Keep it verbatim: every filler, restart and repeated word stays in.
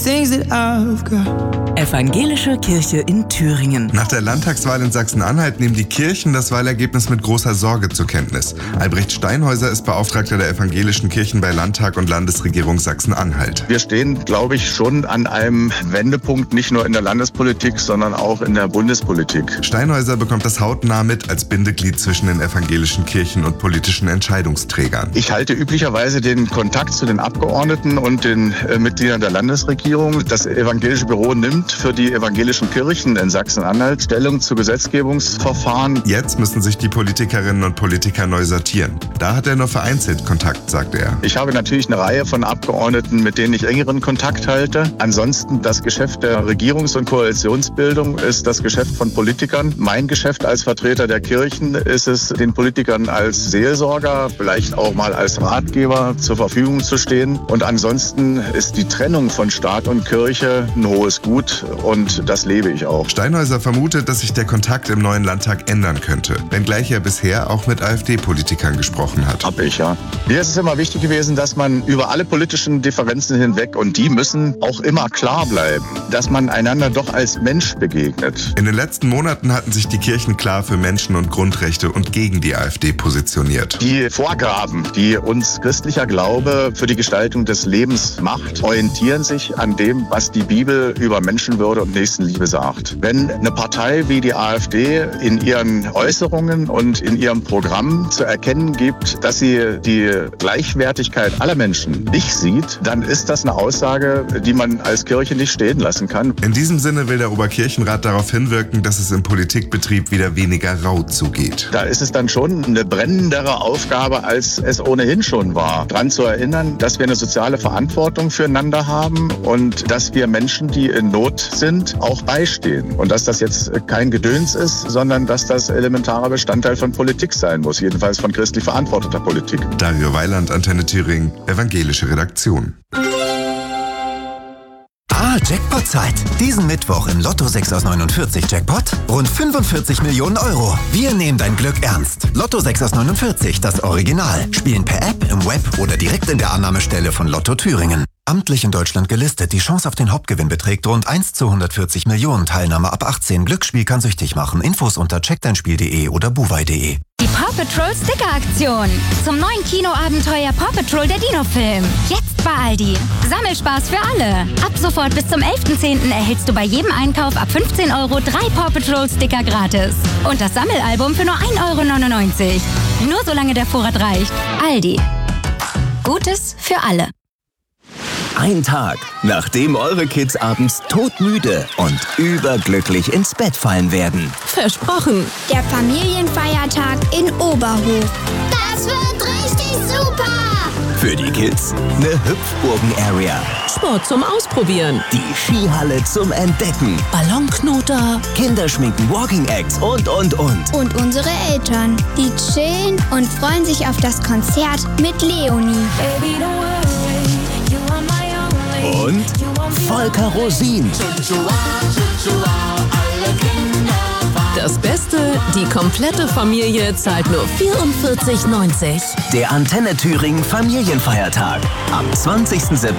Evangelische Kirche in Thüringen. Nach der Landtagswahl in Sachsen-Anhalt nehmen die Kirchen das Wahlergebnis mit großer Sorge zur Kenntnis. Albrecht Steinhäuser ist Beauftragter der evangelischen Kirchen bei Landtag und Landesregierung Sachsen-Anhalt. Wir stehen, glaube ich, schon an einem Wendepunkt, nicht nur in der Landespolitik, sondern auch in der Bundespolitik. Steinhäuser bekommt das hautnah mit als Bindeglied zwischen den evangelischen Kirchen und politischen Entscheidungsträgern. Ich halte üblicherweise den Kontakt zu den Abgeordneten und den äh, Mitgliedern der Landesregierung. Das evangelische Büro nimmt für die evangelischen Kirchen in Sachsen-Anhalt Stellung zu Gesetzgebungsverfahren. Jetzt müssen sich die Politikerinnen und Politiker neu sortieren. Da hat er nur vereinzelt Kontakt, sagt er. Ich habe natürlich eine Reihe von Abgeordneten, mit denen ich engeren Kontakt halte. Ansonsten das Geschäft der Regierungs- und Koalitionsbildung ist das Geschäft von Politikern. Mein Geschäft als Vertreter der Kirchen ist es, den Politikern als Seelsorger, vielleicht auch mal als Ratgeber zur Verfügung zu stehen. Und ansonsten ist die Trennung von Staat und Kirche ein hohes Gut und das lebe ich auch. Steinhäuser vermutet, dass sich der Kontakt im neuen Landtag ändern könnte, wenngleich er bisher auch mit AfD-Politikern gesprochen hat. Hab ich, ja. Mir ist es immer wichtig gewesen, dass man über alle politischen Differenzen hinweg, und die müssen auch immer klar bleiben, dass man einander doch als Mensch begegnet. In den letzten Monaten hatten sich die Kirchen klar für Menschen- und Grundrechte und gegen die AfD positioniert. Die Vorgaben, die uns christlicher Glaube für die Gestaltung des Lebens macht, orientieren sich an dem, was die Bibel über Menschenwürde und Nächstenliebe sagt. Wenn eine Partei wie die AfD in ihren Äußerungen und in ihrem Programm zu erkennen gibt, dass sie die Gleichwertigkeit aller Menschen nicht sieht, dann ist das eine Aussage, die man als Kirche nicht stehen lassen kann. In diesem Sinne will der Oberkirchenrat darauf hinwirken, dass es im Politikbetrieb wieder weniger rau zugeht. Da ist es dann schon eine brennendere Aufgabe, als es ohnehin schon war, daran zu erinnern, dass wir eine soziale Verantwortung füreinander haben und dass wir Menschen, die in Not sind, auch beistehen. Und dass das jetzt kein Gedöns ist, sondern dass das elementarer Bestandteil von Politik sein muss, jedenfalls von christlich verantworteter Politik. Dario Weiland, Antenne Thüringen, evangelische Redaktion. Ah, Jackpot-Zeit. Diesen Mittwoch im Lotto sechs aus neunundvierzig Jackpot rund fünfundvierzig Millionen Euro. Wir nehmen dein Glück ernst. Lotto sechs aus neunundvierzig, das Original. Spielen per App, im Web oder direkt in der Annahmestelle von Lotto Thüringen. Amtlich in Deutschland gelistet. Die Chance auf den Hauptgewinn beträgt rund eins zu hundertvierzig Millionen. Teilnahme ab achtzehn. Glücksspiel kann süchtig machen. Infos unter checkdeinspiel punkt de oder buwei punkt de. Die Paw Patrol Sticker-Aktion. Zum neuen Kinoabenteuer Paw Patrol der Dino-Film. Jetzt bei Aldi. Sammelspaß für alle. Ab sofort bis zum elften zehnten erhältst du bei jedem Einkauf ab fünfzehn Euro drei Paw Patrol Sticker gratis. Und das Sammelalbum für nur ein Euro neunundneunzig. Nur solange der Vorrat reicht. Aldi. Gutes für alle. Ein Tag, nachdem eure Kids abends todmüde und überglücklich ins Bett fallen werden. Versprochen. Der Familienfeiertag in Oberhof. Das wird richtig super. Für die Kids eine Hüpfburgen-Area. Sport zum Ausprobieren. Die Skihalle zum Entdecken. Ballonknoter. Kinderschminken, Walking-Acts und, und, und. Und unsere Eltern, die chillen und freuen sich auf das Konzert mit Leonie. Baby, don't worry. Und Volker Rosin. Das Beste, die komplette Familie zahlt nur vierundvierzig neunzig. Der Antenne Thüringen Familienfeiertag am zwanzigsten September.